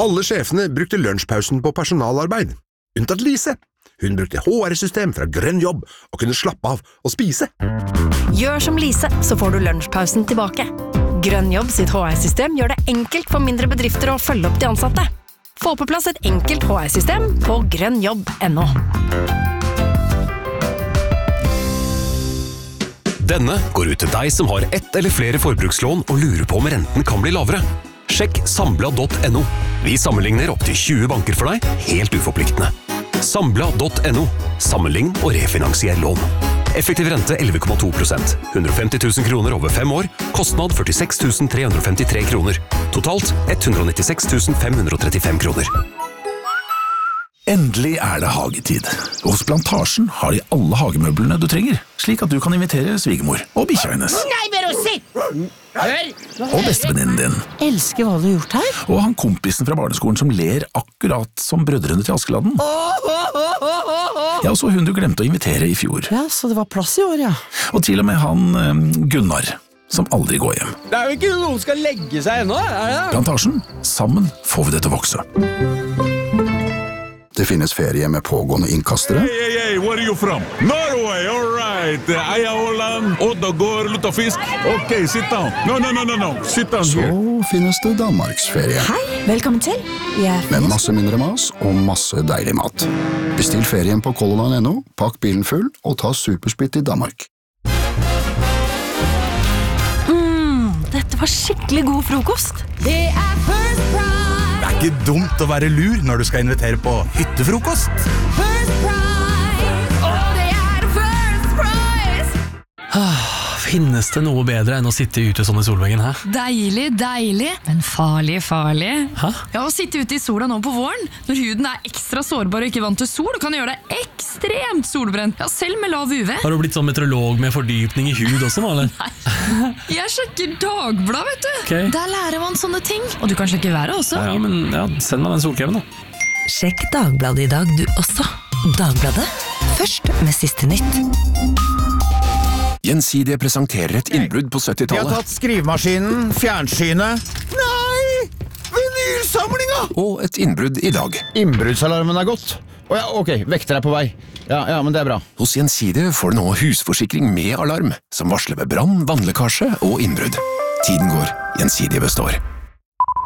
Alle sjefene brukte lunsjpausen på personalarbeid, unntatt Lise. Hun brukte HR-system fra Grønn Jobb og kunne slappe av og spise. Gjør som Lise, så får du lunsjpausen tilbake. Grønn Jobb sitt HR-system gjør det enkelt for mindre bedrifter å følge opp de ansatte. Få på plass et enkelt HR-system på grønnjobb.no. Denne går ut til deg som har ett eller flere forbrukslån og lurer på om renten kan bli lavere. Sjekk Sambla.no. Vi sammenligner opp til 20 banker for deg, helt uforpliktende. Sambla.no. Sammenlign og refinansier lån. Effektiv rente 11,2%. 150 000 kroner over 5 år. Kostnad 46 353 kroner. Totalt 196 535 kroner. Endelig det hagetid. Hos Plantasjen har de alle hagemøblene du trenger, slik at du kan invitere svigermor og bikkja hennes. Nei, bare sitt! Hør! Og bestevenninnen din. Elsker hva du har gjort her. Og han kompisen fra barneskolen som ler akkurat som brødrene til Askeladden. Ja, og så hun du glemte å invitere i fjor. Ja, så det var plass i år, ja. Og til og med han Gunnar, som aldri går hjem. Det jo ikke noen som skal legge seg ennå, det? Plantasjen, sammen får vi det til å vokse. Det finnes ferie med pågående innkastere. Hey, where are you from? Norway, all right. Eia Holland, Oddagård, Luttafisk. Ok, sit down. No, sit down here. Så finnes det Danmarksferie. Hei, velkommen til. Med masse mindre mas og masse deilig mat. Bestill ferien på colorline.no, pakk bilen full og ta supersplitt i Danmark. Dette var skikkelig god frokost. Det First Price. Det ikke dumt å være lur når du skal invitere på hyttefrokost. First Price. Det First Price. Finnes det noe bedre enn å sitte ute sånn i solveggen, hæ? Deilig, men farlig. Hæ? Ja, å sitte ute i sola nå på våren, når huden ekstra sårbar og ikke vant til sol, kan gjøre deg ekstremt solbrent. Ja, selv med lav UV. Har du blitt sånn meteorolog med fordypning i hud også, eller? Nei, jeg sjekker Dagbladet, vet du. Okay. Der lærer man sånne ting. Og du kan sjekke været også. Ja, send meg den solkremen da. Sjekk Dagbladet i dag du også. Dagbladet, først med siste nytt. Gjensidige presenterer et innbrudd på 70-tallet. Vi har tatt skrivemaskinen, fjernsynet. Nei! Vinylsamlinga! Og et innbrudd i dag. Innbruddsalarmen gått. Ok, vekter på vei. Ja, men det bra. Hos Gjensidige får du nå husforsikring med alarm, som varsler ved brann, vannlekkasje og innbrudd. Tiden går, Gjensidige består.